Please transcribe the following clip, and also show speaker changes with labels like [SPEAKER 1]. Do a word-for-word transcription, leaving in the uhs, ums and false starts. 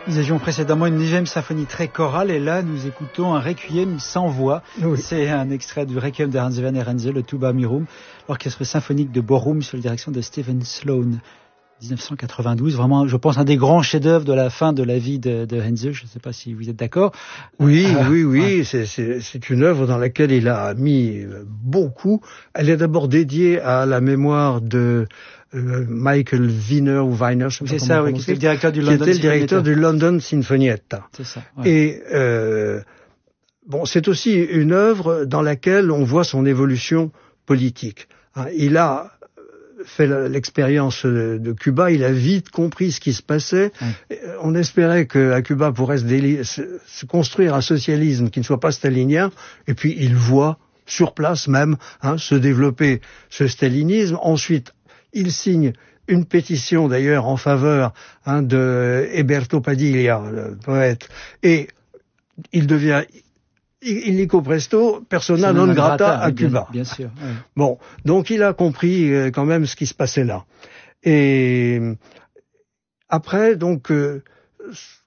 [SPEAKER 1] Nous avions précédemment une neuvième symphonie très chorale et là nous écoutons un requiem sans voix. Oui. C'est un extrait du requiem de Hans Werner Henze, le Tuba Mirum, l'orchestre symphonique de Bochum sous la direction de Stephen Sloan. dix-neuf cent quatre-vingt-douze, vraiment, je pense, un des grands chefs-d'œuvre de la fin de la vie de, de Henze. Je ne sais pas si vous êtes d'accord.
[SPEAKER 2] Oui, euh, oui, oui, ouais. c'est, c'est, c'est une œuvre dans laquelle il a mis beaucoup. Elle est d'abord dédiée à la mémoire de euh, Michael Wiener ou Weiner, je sais pas
[SPEAKER 1] c'est ça, oui, qui était le directeur du London
[SPEAKER 2] qui était le directeur du London Sinfonietta.
[SPEAKER 1] C'est ça. Ouais.
[SPEAKER 2] Et euh, bon, c'est aussi une œuvre dans laquelle on voit son évolution politique. Hein, il a fait l'expérience de Cuba, il a vite compris ce qui se passait. Mmh. On espérait qu'à Cuba pourrait se, déli- se, se construire un socialisme qui ne soit pas stalinien, et puis il voit sur place même hein, se développer ce stalinisme. Ensuite, il signe une pétition d'ailleurs en faveur hein, de Eberto Padilla, le poète, et il devient illico presto, persona non grata à Cuba.
[SPEAKER 1] Bien, bien sûr. Oui.
[SPEAKER 2] Bon, donc il a compris euh, quand même ce qui se passait là. Et après, donc, euh,